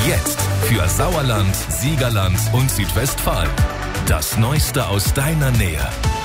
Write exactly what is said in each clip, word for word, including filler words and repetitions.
Jetzt für Sauerland, Siegerland und Südwestfalen. Das Neueste aus deiner Nähe.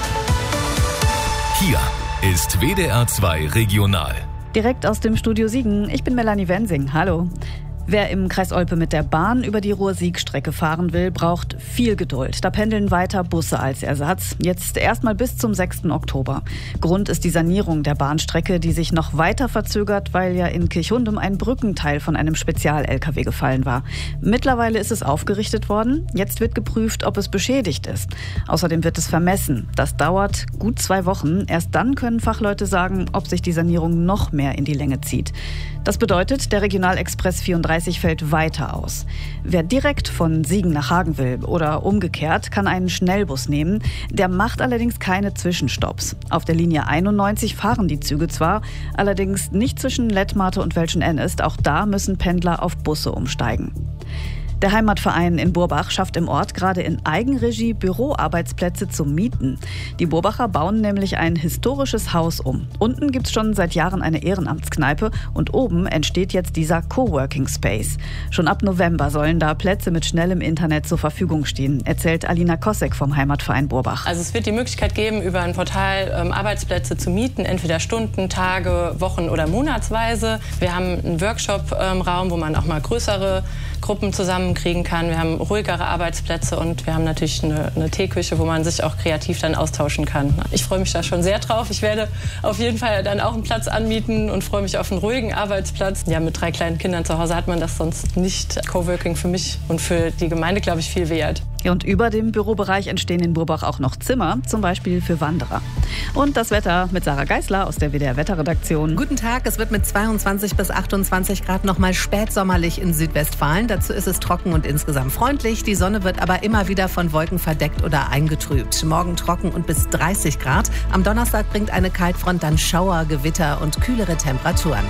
Hier ist W D R zwei Regional. Direkt aus dem Studio Siegen. Ich bin Melanie Wensing. Hallo. Wer im Kreis Olpe mit der Bahn über die Ruhr-Sieg-Strecke fahren will, braucht viel Geduld. Da pendeln weiter Busse als Ersatz. Jetzt erstmal bis zum sechsten Oktober. Grund ist die Sanierung der Bahnstrecke, die sich noch weiter verzögert, weil ja in Kirchhundem ein Brückenteil von einem Spezial-L K W gefallen war. Mittlerweile ist es aufgerichtet worden. Jetzt wird geprüft, ob es beschädigt ist. Außerdem wird es vermessen. Das dauert gut zwei Wochen. Erst dann können Fachleute sagen, ob sich die Sanierung noch mehr in die Länge zieht. Das bedeutet, der Regionalexpress vierunddreißig fällt weiter aus. Wer direkt von Siegen nach Hagen will oder umgekehrt, kann einen Schnellbus nehmen. Der macht allerdings keine Zwischenstopps. Auf der Linie einundneunzig fahren die Züge zwar, allerdings nicht zwischen Lettmate und Welschen-Ennist. Auch da müssen Pendler auf Busse umsteigen. Der Heimatverein in Burbach schafft im Ort gerade in Eigenregie Büroarbeitsplätze zum Mieten. Die Burbacher bauen nämlich ein historisches Haus um. Unten gibt es schon seit Jahren eine Ehrenamtskneipe und oben entsteht jetzt dieser Coworking Space. Schon ab November sollen da Plätze mit schnellem Internet zur Verfügung stehen, erzählt Alina Kosek vom Heimatverein Burbach. Also es wird die Möglichkeit geben, über ein Portal ähm, Arbeitsplätze zu mieten, entweder Stunden, Tage, Wochen oder monatsweise. Wir haben einen Workshop-Raum, ähm, wo man auch mal größere Gruppen zusammenkriegen kann. Wir haben ruhigere Arbeitsplätze und wir haben natürlich eine, eine Teeküche, wo man sich auch kreativ dann austauschen kann. Ich freue mich da schon sehr drauf. Ich werde auf jeden Fall dann auch einen Platz anmieten und freue mich auf einen ruhigen Arbeitsplatz. Ja, mit drei kleinen Kindern zu Hause hat man das sonst nicht. Coworking für mich und für die Gemeinde, glaube ich, viel wert. Und über dem Bürobereich entstehen in Burbach auch noch Zimmer, zum Beispiel für Wanderer. Und das Wetter mit Sarah Geisler aus der W D R-Wetterredaktion. Guten Tag, es wird mit zweiundzwanzig bis achtundzwanzig Grad noch mal spätsommerlich in Südwestfalen. Dazu ist es trocken und insgesamt freundlich. Die Sonne wird aber immer wieder von Wolken verdeckt oder eingetrübt. Morgen trocken und bis dreißig Grad. Am Donnerstag bringt eine Kaltfront dann Schauer, Gewitter und kühlere Temperaturen.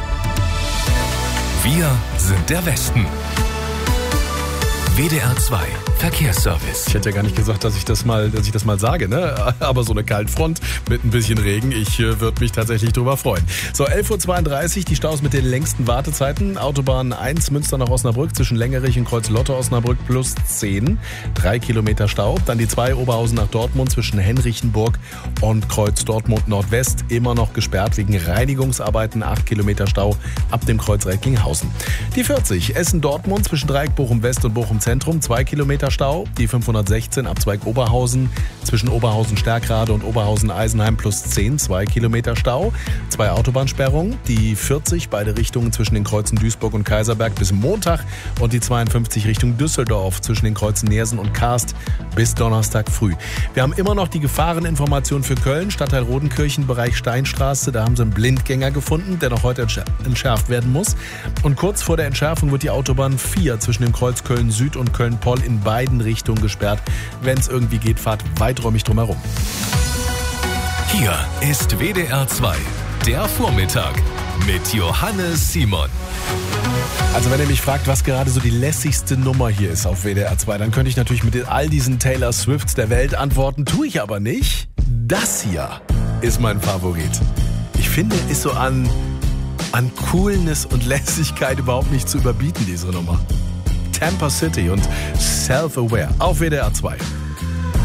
Wir sind der Westen. W D R zwei Verkehrsservice. Ich hätte ja gar nicht gesagt, dass ich das mal, dass ich das mal sage, ne? Aber so eine Kaltfront mit ein bisschen Regen, ich äh, würde mich tatsächlich drüber freuen. So, elf Uhr zweiunddreißig, die Staus mit den längsten Wartezeiten. Autobahn eins, Münster nach Osnabrück, zwischen Längerich und Kreuz-Lotte-Osnabrück plus zehn. Drei Kilometer Stau. Dann die zwei, Oberhausen nach Dortmund, zwischen Henrichenburg und Kreuz Dortmund Nordwest. Immer noch gesperrt wegen Reinigungsarbeiten. Acht Kilometer Stau ab dem Kreuz Recklinghausen. Die vierzig, Essen-Dortmund, zwischen Dreieck Bochum-West und Bochum-Zentrum. Zwei Kilometer Stau. Die fünfhundertsechzehn, Abzweig Oberhausen, zwischen Oberhausen-Stärkrade und Oberhausen-Eisenheim plus zehn, zwei Kilometer Stau. Zwei Autobahnsperrungen, die vierzig, beide Richtungen zwischen den Kreuzen Duisburg und Kaiserberg bis Montag und die zweiundfünfzig Richtung Düsseldorf zwischen den Kreuzen Neersen und Karst bis Donnerstag früh. Wir haben immer noch die Gefahreninformation für Köln, Stadtteil Rodenkirchen, Bereich Steinstraße. Da haben sie einen Blindgänger gefunden, der noch heute entschärft werden muss. Und kurz vor der Entschärfung wird die Autobahn vier zwischen dem Kreuz Köln Süd und Köln-Poll in beiden Richtungen gesperrt. Wenn es irgendwie geht, fahrt weiträumig drumherum. Hier ist W D R zwei, der Vormittag mit Johannes Simon. Also wenn ihr mich fragt, was gerade so die lässigste Nummer hier ist auf W D R zwei, dann könnte ich natürlich mit all diesen Taylor Swifts der Welt antworten, tue ich aber nicht. Das hier ist mein Favorit. Ich finde, ist so an, an Coolness und Lässigkeit überhaupt nicht zu überbieten, diese Nummer. Tampa City und Self-Aware auf W D R zwei.